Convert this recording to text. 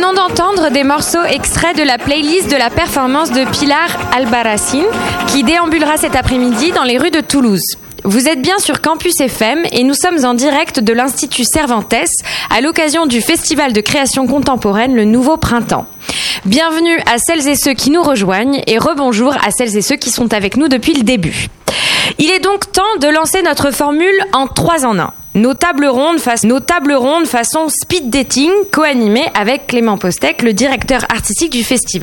venons d'entendre des morceaux extraits de la playlist de la performance de Pilar Albarracín qui déambulera cet après-midi dans les rues de Toulouse. Vous êtes bien sur Campus FM et nous sommes en direct de l'Institut Cervantes à l'occasion du Festival de création contemporaine Le Nouveau Printemps. Bienvenue à celles et ceux qui nous rejoignent et rebonjour à celles et ceux qui sont avec nous depuis le début. Il est donc temps de lancer notre formule en 3 en 1. Nos tables rondes façon speed dating, co-animées avec Clément Postec, le directeur artistique du festival.